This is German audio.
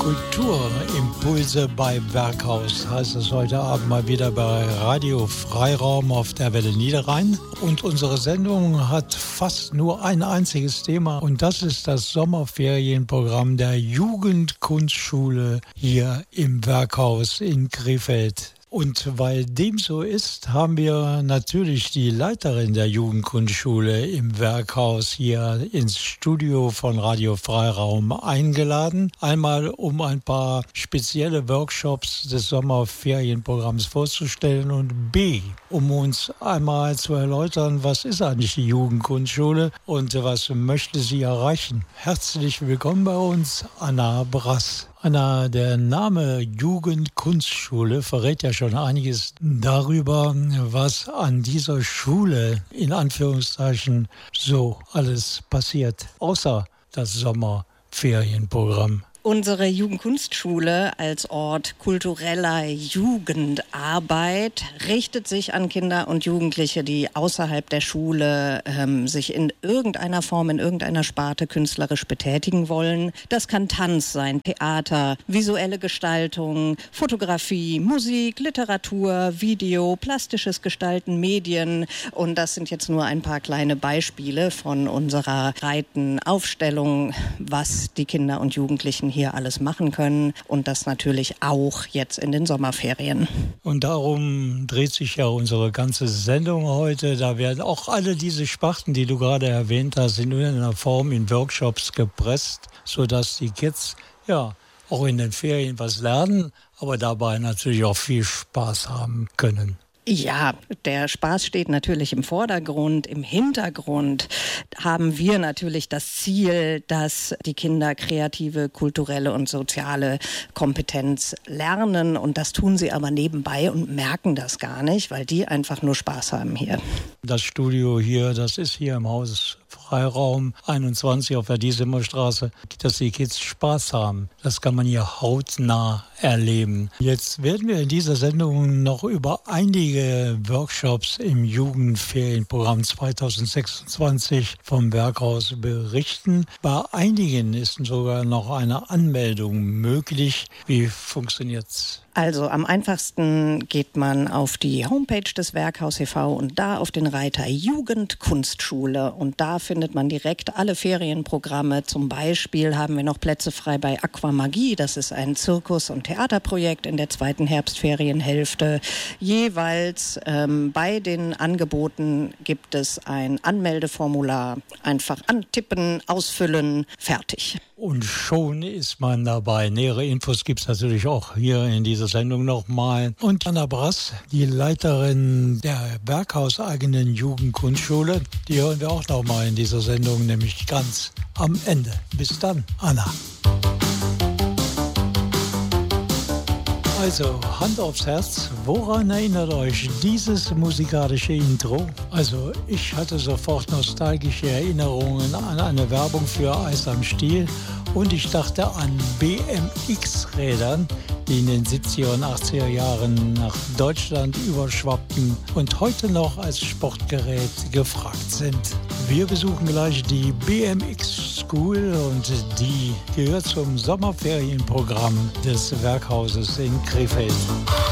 Kulturimpulse bei Berghaus heißt es heute Abend mal wieder bei Radio Freiraum auf der Welle Niederrhein. Und unsere Sendung hat fast nur ein einziges Thema und das ist das Sommerferienprogramm der Jugendkunstschule hier im Berghaus in Krefeld. Und weil dem so ist, haben wir natürlich die Leiterin der Jugendkunstschule im Werkhaus hier ins Studio von Radio Freiraum eingeladen. Einmal, um ein paar spezielle Workshops des Sommerferienprogramms vorzustellen und B, um uns einmal zu erläutern, was ist eigentlich die Jugendkunstschule und was möchte sie erreichen. Herzlich willkommen bei uns, Anna Brass. Anna, der Name Jugendkunstschule verrät ja schon einiges darüber, was an dieser Schule in Anführungszeichen so alles passiert, außer das Sommerferienprogramm. Unsere Jugendkunstschule als Ort kultureller Jugendarbeit richtet sich an Kinder und Jugendliche, die außerhalb der Schule sich in irgendeiner Form, in irgendeiner Sparte künstlerisch betätigen wollen. Das kann Tanz sein, Theater, visuelle Gestaltung, Fotografie, Musik, Literatur, Video, plastisches Gestalten, Medien. Und das sind jetzt nur ein paar kleine Beispiele von unserer breiten Aufstellung, was die Kinder und Jugendlichen hier alles machen können und das natürlich auch jetzt in den Sommerferien. Und darum dreht sich ja unsere ganze Sendung heute. Da werden auch alle diese Sparten, die du gerade erwähnt hast, in irgendeiner Form in Workshops gepresst, sodass die Kids ja auch in den Ferien was lernen, aber dabei natürlich auch viel Spaß haben können. Ja, der Spaß steht natürlich im Vordergrund. Im Hintergrund haben wir natürlich das Ziel, dass die Kinder kreative, kulturelle und soziale Kompetenz lernen. Und das tun sie aber nebenbei und merken das gar nicht, weil die einfach nur Spaß haben hier. Das Studio hier, das ist hier im Haus Freiraum 21 auf der Diesimmerstraße, dass die Kids Spaß haben. Das kann man hier hautnah erleben. Jetzt werden wir in dieser Sendung noch über einige Workshops im Jugendferienprogramm 2026 vom Werkhaus berichten. Bei einigen ist sogar noch eine Anmeldung möglich. Wie funktioniert's? Also am einfachsten geht man auf die Homepage des Werkhaus e.V. und da auf den Reiter Jugendkunstschule und da findet man direkt alle Ferienprogramme. Zum Beispiel haben wir noch Plätze frei bei Aquamagie. Das ist ein Zirkus- und Theaterprojekt in der zweiten Herbstferienhälfte. Jeweils bei den Angeboten gibt es ein Anmeldeformular. Einfach antippen, ausfüllen, fertig. Und schon ist man dabei. Nähere Infos gibt es natürlich auch hier in dieser Sendung nochmal. Und Anna Brass, die Leiterin der Berghaus-eigenen Jugendkunstschule, die hören wir auch nochmal in dieser Sendung, nämlich ganz am Ende. Bis dann, Anna. Also, Hand aufs Herz, woran erinnert euch dieses musikalische Intro? Also, ich hatte sofort nostalgische Erinnerungen an eine Werbung für Eis am Stiel und ich dachte an BMX-Rädern, die in den 70er und 80er Jahren nach Deutschland überschwappten und heute noch als Sportgerät gefragt sind. Wir besuchen gleich die BMX School und die gehört zum Sommerferienprogramm des Werkhauses in Krefeld.